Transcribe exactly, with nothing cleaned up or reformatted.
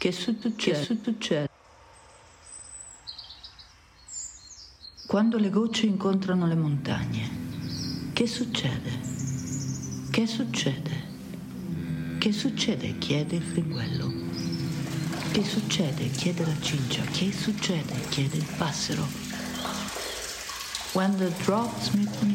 Che succede? Che succede? Quando le gocce incontrano le montagne, che succede? Che succede? Che succede? Chiede il fringuello. Che succede? Chiede la cincia. Che succede? Chiede il passero. When the drops meet me